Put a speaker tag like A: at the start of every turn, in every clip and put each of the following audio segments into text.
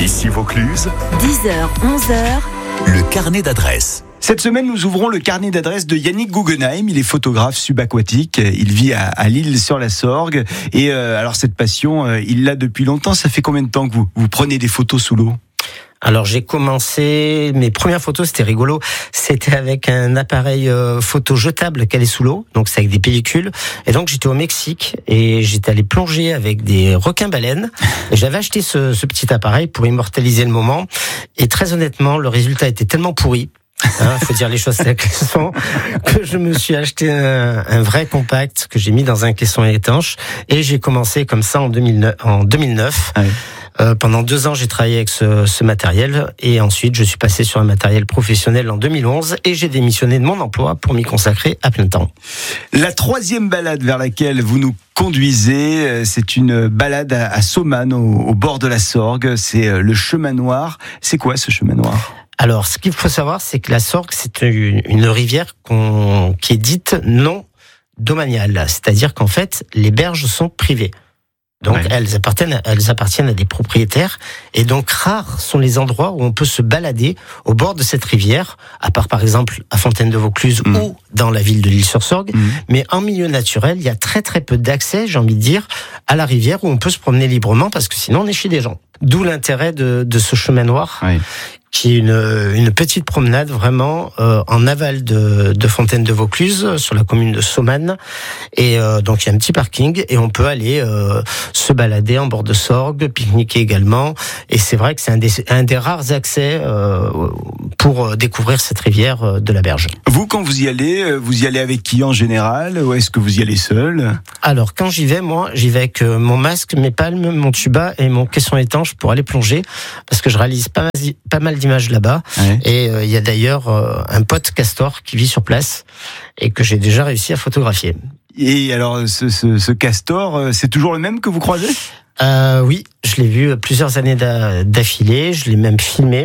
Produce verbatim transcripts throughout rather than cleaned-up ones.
A: Ici Vaucluse,
B: dix heures, onze heures,
A: le carnet d'adresses.
C: Cette semaine, nous ouvrons le carnet d'adresses de Yannick Guggenheim. Il est photographe subaquatique. Il vit à, à l'Île-sur-la-Sorgue. Et euh, alors, cette passion, euh, il l'a depuis longtemps. Ça fait combien de temps que vous, vous prenez des photos sous l'eau ?
D: Alors j'ai commencé, mes premières photos, c'était rigolo, c'était avec un appareil euh, photo jetable calé sous l'eau, donc c'est avec des pellicules, et donc j'étais au Mexique et j'étais allé plonger avec des requins-baleines, et j'avais acheté ce, ce petit appareil pour immortaliser le moment, et très honnêtement, le résultat était tellement pourri, hein, faut dire les choses telles qu'elles sont, que je me suis acheté un, un vrai compact que j'ai mis dans un caisson étanche, et j'ai commencé comme ça en deux mille neuf. En deux mille neuf.
C: Ouais.
D: Euh, pendant deux ans, j'ai travaillé avec ce, ce matériel et ensuite, je suis passé sur un matériel professionnel en deux mille onze et j'ai démissionné de mon emploi pour m'y consacrer à plein temps.
C: La troisième balade vers laquelle vous nous conduisez, c'est une balade à, à Somanes, au, au bord de la Sorgue. C'est le chemin noir. C'est quoi ce chemin noir ?
D: Alors, ce qu'il faut savoir, c'est que la Sorgue, c'est une, une rivière qu'on, qui est dite non domaniale, c'est-à-dire qu'en fait, les berges sont privées. Donc ouais. elles appartiennent, elles appartiennent à des propriétaires, et donc rares sont les endroits où on peut se balader au bord de cette rivière, à part par exemple à Fontaine-de-Vaucluse mmh. ou dans la ville de l'Île-sur-Sorgue. Mmh. Mais en milieu naturel, il y a très très peu d'accès, j'ai envie de dire, à la rivière où on peut se promener librement, parce que sinon on est chez des gens. D'où l'intérêt de, de ce chemin noir. Ouais. Qui est une, une petite promenade vraiment euh, en aval de, de Fontaine-de-Vaucluse, sur la commune de Somanes. Et euh, donc il y a un petit parking et on peut aller euh, se balader en bord de Sorgue, pique-niquer également. Et c'est vrai que c'est un des, un des rares accès euh, pour découvrir cette rivière de la Berge.
C: Vous, quand vous y allez, vous y allez avec qui en général, ou est-ce que vous y allez seul ?
D: Alors quand j'y vais, moi, j'y vais avec mon masque, mes palmes, mon tuba et mon caisson étanche pour aller plonger, parce que je réalise pas mal, pas mal d'images là-bas. Ouais. Et il euh, y a d'ailleurs euh, un pote castor qui vit sur place et que j'ai déjà réussi à photographier.
C: Et alors, ce, ce, ce castor, c'est toujours le même que vous croisez ?
D: euh, Oui, je l'ai vu plusieurs années d'a, d'affilée. Je l'ai même filmé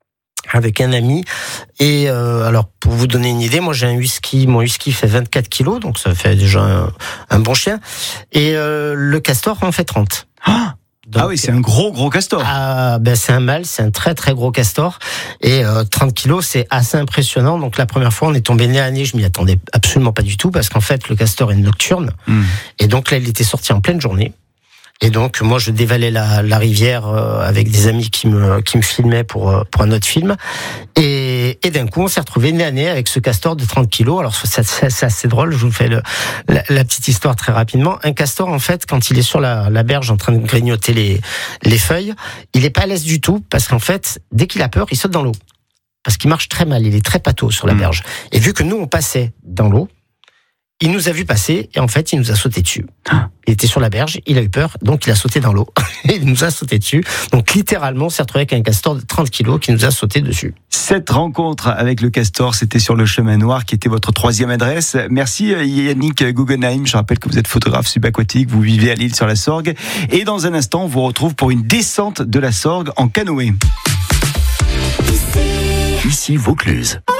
D: avec un ami. Et euh, alors, pour vous donner une idée, moi j'ai un husky. Mon husky fait vingt-quatre kilos, donc ça fait déjà un, un bon chien. Et euh, le castor en fait trente.
C: Ah Donc, ah oui, c'est un gros gros castor.
D: Ah ben c'est un mâle, c'est un très très gros castor et euh, trente kilos, c'est assez impressionnant. Donc la première fois, on est tombé nez à nez, je m'y attendais absolument pas du tout parce qu'en fait le castor est nocturne mmh. et donc là il était sorti en pleine journée. Et donc moi je dévalais la, la rivière euh, avec des amis qui me qui me filmaient pour euh, pour un autre film et, et d'un coup on s'est retrouvé nez à nez avec ce castor de trente kilos. Alors c'est, c'est, c'est assez drôle, je vous fais le, la, la petite histoire très rapidement. Un castor en fait quand il est sur la, la berge en train de grignoter les les feuilles, il est pas à l'aise du tout parce qu'en fait dès qu'il a peur il saute dans l'eau parce qu'il marche très mal, il est très pâteau sur la mmh. berge. Et vu que nous on passait dans l'eau, il nous a vu passer et en fait, il nous a sauté dessus. Il était sur la berge, il a eu peur, donc il a sauté dans l'eau. Il nous a sauté dessus. Donc littéralement, on s'est retrouvé avec un castor de trente kilos qui nous a sauté dessus.
C: Cette rencontre avec le castor, c'était sur le chemin noir qui était votre troisième adresse. Merci Yannick Guggenheim. Je rappelle que vous êtes photographe subaquatique, vous vivez à l'Île-sur-la-Sorgue. Et dans un instant, on vous retrouve pour une descente de la Sorgue en canoë.
A: Ici Vaucluse.